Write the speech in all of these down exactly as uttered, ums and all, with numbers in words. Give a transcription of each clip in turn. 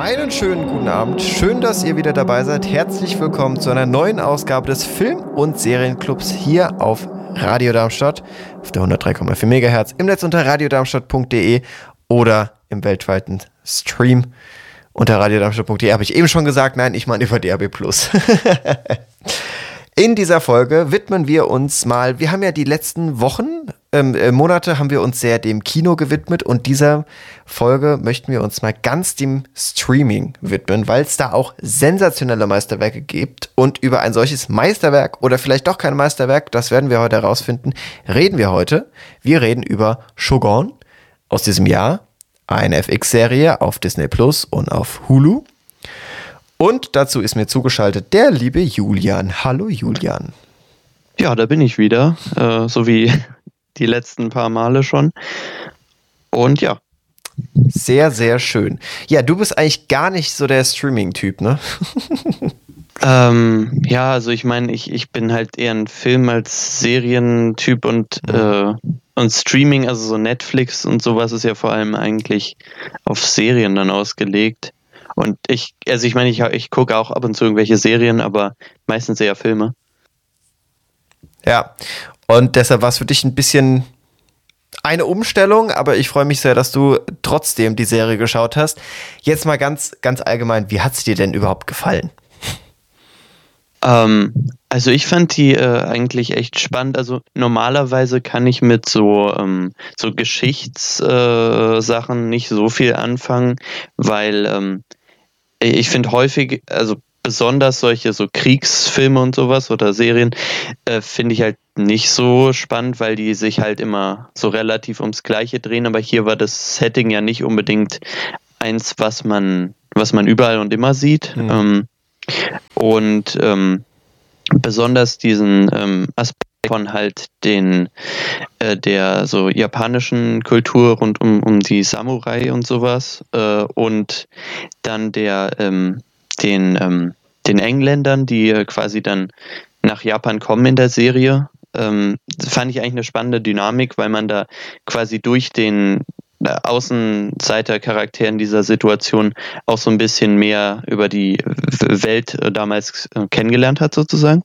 Einen schönen guten Abend. Schön, dass ihr wieder dabei seid. Herzlich willkommen zu einer neuen Ausgabe des Film- und Serienclubs hier auf Radio Darmstadt auf der hundertdrei Komma vier Megahertz im Netz unter radiodarmstadt punkt de oder im weltweiten Stream unter radiodarmstadt punkt de. Habe ich eben schon gesagt? Nein, ich meine über D A B plus. In dieser Folge widmen wir uns mal, wir haben ja die letzten Wochen, ähm, äh, Monate haben wir uns sehr dem Kino gewidmet und dieser Folge möchten wir uns mal ganz dem Streaming widmen, weil es da auch sensationelle Meisterwerke gibt und über ein solches Meisterwerk oder vielleicht doch kein Meisterwerk, das werden wir heute herausfinden, reden wir heute. Wir reden über Shogun aus diesem Jahr, eine F X-Serie auf Disney Plus und auf Hulu. Und dazu ist mir zugeschaltet der liebe Julian. Hallo Julian. Ja, da bin ich wieder, äh, so wie die letzten paar Male schon. Und ja. Sehr, sehr schön. Ja, du bist eigentlich gar nicht so der Streaming-Typ, ne? ähm, ja, also ich meine, ich, ich bin halt eher ein Film- als Serientyp und, mhm. äh, und Streaming, also so Netflix und sowas ist ja vor allem eigentlich auf Serien dann ausgelegt. Und ich, also ich meine, ich, ich gucke auch ab und zu irgendwelche Serien, aber meistens eher Filme. Ja, und deshalb war es für dich ein bisschen eine Umstellung, aber ich freue mich sehr, dass du trotzdem die Serie geschaut hast. Jetzt mal ganz, ganz allgemein, wie hat es dir denn überhaupt gefallen? Ähm, also ich fand die äh, eigentlich echt spannend. Also normalerweise kann ich mit so, ähm, so Geschichtssachen äh, nicht so viel anfangen, weil ähm, ich finde häufig, also besonders solche so Kriegsfilme und sowas oder Serien, äh, finde ich halt nicht so spannend, weil die sich halt immer so relativ ums Gleiche drehen. Aber hier war das Setting ja nicht unbedingt eins, was man, was man überall und immer sieht. Mhm. Ähm, und ähm, besonders diesen ähm, Aspekt von halt den äh, der so japanischen Kultur rund um, um die Samurai und sowas äh, und dann der ähm, den ähm, den Engländern, die äh, quasi dann nach Japan kommen in der Serie, ähm, fand ich eigentlich eine spannende Dynamik, weil man da quasi durch den äh, Außenseiter-Charakter in dieser Situation auch so ein bisschen mehr über die Welt äh, damals äh, kennengelernt hat sozusagen.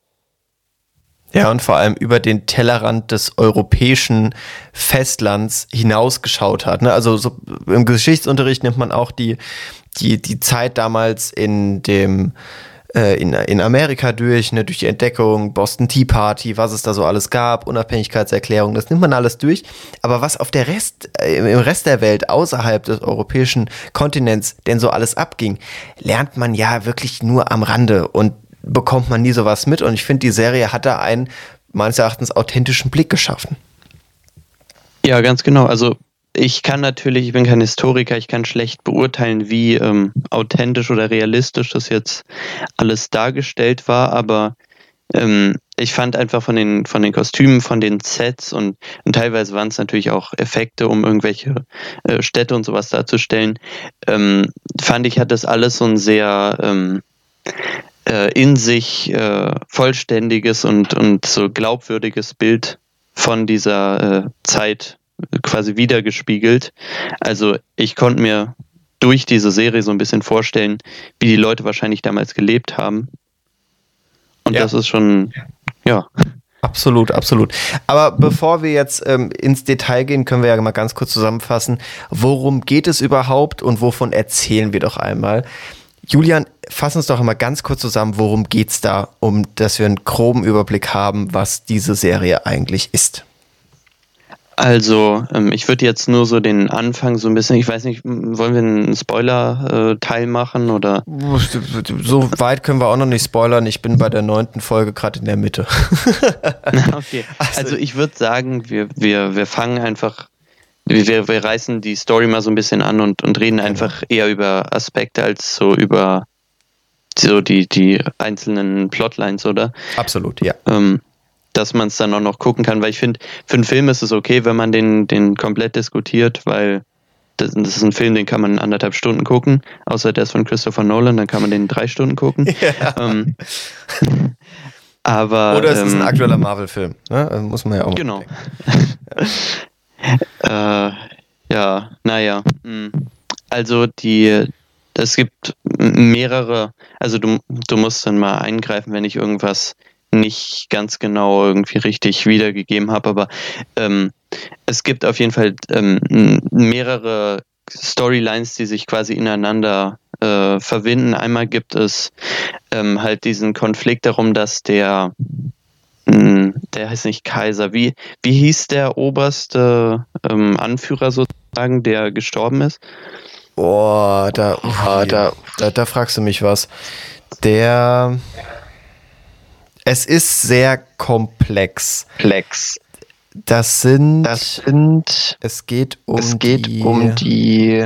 Ja, und vor allem über den Tellerrand des europäischen Festlands hinausgeschaut hat. Ne? Also so im Geschichtsunterricht nimmt man auch die, die, die Zeit damals in dem äh, in, in Amerika durch, ne? Durch die Entdeckung, Boston Tea Party, was es da so alles gab, Unabhängigkeitserklärung, das nimmt man alles durch. Aber was auf der Rest, äh, im Rest der Welt außerhalb des europäischen Kontinents denn so alles abging, lernt man ja wirklich nur am Rande und bekommt man nie sowas mit. Und ich finde, die Serie hat da einen, meines Erachtens, authentischen Blick geschaffen. Ja, ganz genau. Also ich kann natürlich, ich bin kein Historiker, ich kann schlecht beurteilen, wie ähm, authentisch oder realistisch das jetzt alles dargestellt war, aber ähm, ich fand einfach von den, von den Kostümen, von den Sets und, und teilweise waren es natürlich auch Effekte, um irgendwelche äh, Städte und sowas darzustellen, ähm, fand ich, hat das alles so ein sehr ähm, in sich äh, vollständiges und, und so glaubwürdiges Bild von dieser äh, Zeit quasi wiedergespiegelt. Also ich konnte mir durch diese Serie so ein bisschen vorstellen, wie die Leute wahrscheinlich damals gelebt haben. Und ja. Das ist schon, ja. Absolut, absolut. Aber bevor wir jetzt ähm, ins Detail gehen, können wir ja mal ganz kurz zusammenfassen, worum geht es überhaupt und wovon erzählen wir doch einmal. Julian, fass uns doch einmal ganz kurz zusammen, worum geht's da, um dass wir einen groben Überblick haben, was diese Serie eigentlich ist. Also, ähm, ich würde jetzt nur so den Anfang so ein bisschen, ich weiß nicht, wollen wir einen Spoiler-Teil machen oder? So weit können wir auch noch nicht spoilern, ich bin bei der neunten Folge gerade in der Mitte. Okay, also ich würde sagen, wir, wir, wir fangen einfach Wir, wir reißen die Story mal so ein bisschen an und, und reden einfach eher über Aspekte als so über so die, die einzelnen Plotlines, oder? Absolut, ja. Ähm, dass man es dann auch noch gucken kann, weil ich finde, für einen Film ist es okay, wenn man den, den komplett diskutiert, weil das, das ist ein Film, den kann man in anderthalb Stunden gucken, außer der ist von Christopher Nolan, dann kann man den in drei Stunden gucken. Ja. Ähm, aber, Oder es ähm, ist ein aktueller Marvel-Film, ne? Muss man ja auch genau. Äh, ja, naja. Also die, es gibt mehrere, also du, du musst dann mal eingreifen, wenn ich irgendwas nicht ganz genau irgendwie richtig wiedergegeben habe, aber ähm, es gibt auf jeden Fall ähm, mehrere Storylines, die sich quasi ineinander äh, verbinden. Einmal gibt es ähm, halt diesen Konflikt darum, dass der mh, der heißt nicht Kaiser, wie, wie hieß der oberste ähm, Anführer sozusagen, der gestorben ist? Oh, da, oh, da, da, da fragst du mich was. Der Es ist sehr komplex. Plex. Das sind. Das sind. Es geht um Es geht die. um die.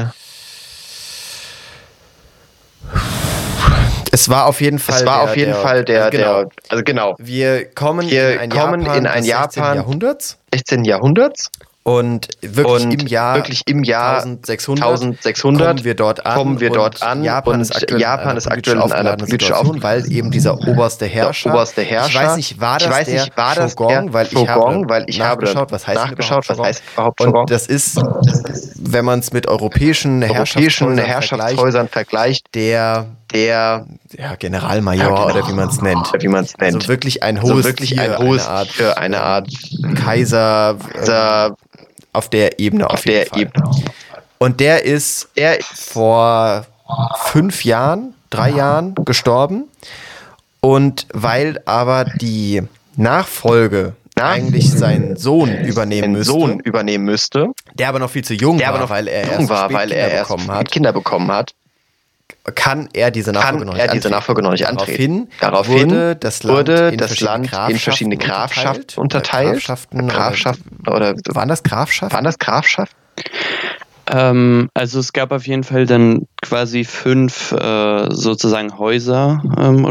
Es war auf jeden Fall. Es war der, auf jeden der, Fall der, also genau. der. Also genau. Wir kommen Wir in ein kommen Japan, in ein des Japan sechzehnten. Jahrhunderts. sechzehnten. Jahrhunderts. Und wirklich und im Jahr, wirklich im Jahr eintausendsechshundert, eintausendsechshundert kommen wir dort an. Kommen wir dort an Japan ist aktuell Japan in ist einer aktuell in einer politisch politisch Situation, weil eben dieser oberste Herrscher, der oberste Herrscher. Ich weiß nicht, war das ich weiß der nicht, war das Shogun, der weil ich Shogun, habe weil ich nachgeschaut, habe was heißt nachgeschaut, was überhaupt heißt überhaupt Shogun? Und das ist, wenn man es mit europäischen, europäischen Herrschaftshäusern, Herrschaftshäusern vergleicht, der der ja, Generalmajor ja, genau. oder wie man es nennt. Wie man es nennt. Also wirklich ein hohes, also wirklich Tier, ein hohes eine Art, für eine Art Kaiser, Kaiser äh, auf der Ebene. Auf, auf jeden der Fall. Ebene. Und der ist, der ist vor fünf Jahren, drei Jahren gestorben. Und weil aber die Nachfolge Na? eigentlich seinen Sohn übernehmen müsste, Sohn übernehmen müsste, der aber noch viel zu jung der war, aber noch weil er jung erst, war, weil er erst bekommen hat, Kinder bekommen hat, kann er diese Nachfolge kann noch nicht er diese Nachfolge noch nicht antreten. Daraufhin, Daraufhin wurde das Land, wurde in, das verschiedene Land in verschiedene Grafschaften unterteilt. Grafschaften, Grafschaften oder, oder waren das Grafschaften? Waren das Grafschaften? Ähm, also es gab auf jeden Fall dann quasi fünf äh, sozusagen Häuser ähm,